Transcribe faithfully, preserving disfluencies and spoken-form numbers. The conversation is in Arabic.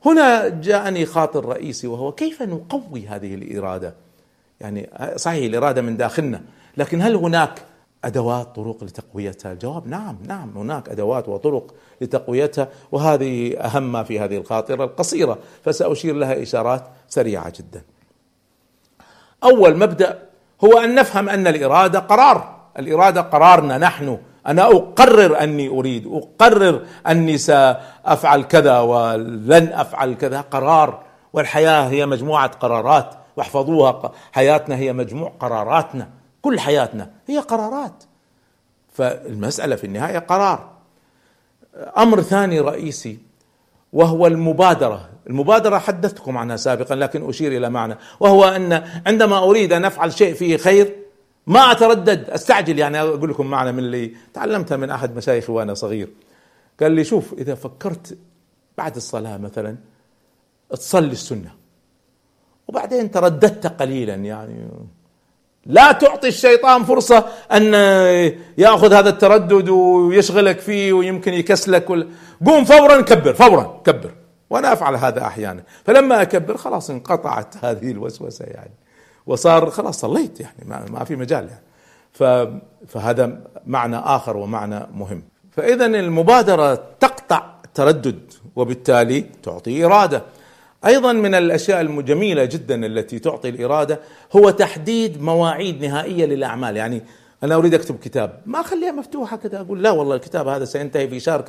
هنا جاءني خاطر رئيسي، وهو كيف نقوي هذه الإرادة؟ يعني صحيح الإرادة من داخلنا، لكن هل هناك أدوات طرق لتقويتها؟ الجواب نعم، نعم هناك أدوات وطرق لتقويتها، وهذه أهم ما في هذه الخاطرة القصيرة، فسأشير لها إشارات سريعة جدا. أول مبدأ هو أن نفهم أن الإرادة قرار، الإرادة قرارنا نحن، أنا أقرر أني أريد، أقرر أني سأفعل كذا ولن أفعل كذا، قرار. والحياة هي مجموعة قرارات، واحفظوها، حياتنا هي مجموع قراراتنا، كل حياتنا هي قرارات، فالمسألة في النهاية قرار. أمر ثاني رئيسي وهو المبادرة. المبادرة حدثتكم عنها سابقا، لكن أشير إلى معنى، وهو أن عندما أريد أن أفعل شيء فيه خير ما أتردد، أستعجل. يعني أقول لكم معنى من اللي تعلمتها من أحد مشايخي وأنا صغير، قال لي شوف، إذا فكرت بعد الصلاة مثلا تصلي السنة وبعدين ترددت قليلا، يعني لا تعطي الشيطان فرصة أن يأخذ هذا التردد ويشغلك فيه ويمكن يكسلك، قوم فورا كبر، فورا كبر. وأنا أفعل هذا أحيانا، فلما أكبر خلاص انقطعت هذه الوسوسة يعني، وصار خلاص صليت، يعني ما, ما في مجال يعني. فهذا معنى آخر ومعنى مهم. فإذا المبادرة تقطع تردد وبالتالي تعطي إرادة. أيضا من الأشياء الجميلة جدا التي تعطي الإرادة هو تحديد مواعيد نهائية للأعمال. يعني أنا أريد أكتب كتاب، ما أخليها مفتوحة كده، أقول لا والله الكتاب هذا سينتهي في شهر